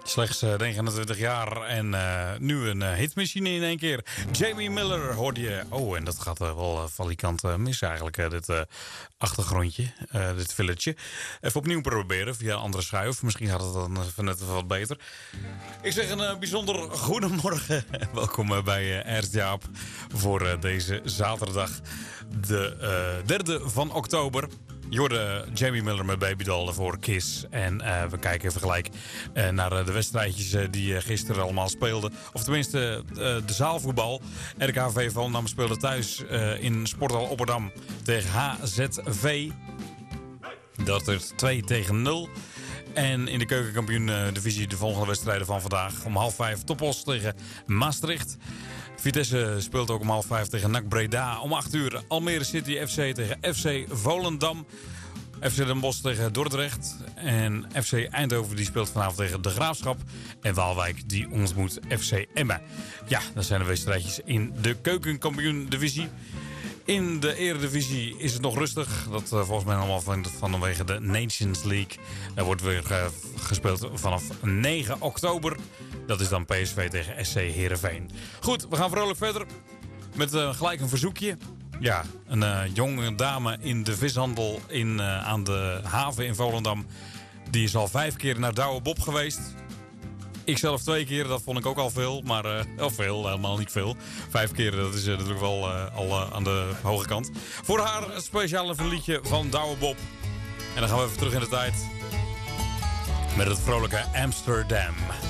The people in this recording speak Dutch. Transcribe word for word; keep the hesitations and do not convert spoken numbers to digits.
Slechts uh, negenentwintig jaar en uh, nu een uh, hitmachine in één keer. Jamie Miller hoorde je. Oh, en dat gaat uh, wel uh, valikant uh, mis eigenlijk, uh, dit uh, achtergrondje, uh, dit filletje. Even opnieuw proberen via een andere schuif. Misschien gaat het dan even net wat beter. Ik zeg een uh, bijzonder goedemorgen. Welkom uh, bij uh, Ernst Jaap voor uh, deze zaterdag, de uh, derde van oktober. Je hoorde Jamie Miller met Baby Doll voor Kiss. En uh, we kijken even gelijk uh, naar uh, de wedstrijdjes uh, die uh, gisteren allemaal speelden. Of tenminste uh, de zaalvoetbal. R K V Volendam speelde thuis uh, in Sporthal Opperdam tegen H Z V. Dat is twee tegen nul. En in de keukenkampioen-divisie de volgende wedstrijden van vandaag. Om half vijf Topos tegen Maastricht. Vitesse speelt ook om half vijf tegen N A C Breda. Om acht uur Almere City F C tegen F C Volendam. F C Den Bosch tegen Dordrecht. En F C Eindhoven die speelt vanavond tegen De Graafschap. En Waalwijk die ontmoet F C Emmen. Ja, dat zijn de wedstrijdjes in de keukenkampioen-divisie. In de Eredivisie is het nog rustig. Dat uh, volgens mij allemaal van, vanwege de Nations League. Er wordt weer uh, gespeeld vanaf negen oktober. Dat is dan P S V tegen S C Heerenveen. Goed, we gaan vrolijk verder. Met uh, gelijk een verzoekje. Ja, een uh, jonge dame in de vishandel in, uh, aan de haven in Volendam. Die is al vijf keer naar Douwe Bob geweest. Ik zelf twee keer, dat vond ik ook al veel. Maar uh, wel veel, helemaal niet veel. Vijf keer, dat is uh, natuurlijk wel uh, al uh, aan de hoge kant. Voor haar een speciaal een liedje van Douwe Bob. En dan gaan we even terug in de tijd. Met het vrolijke Amsterdam.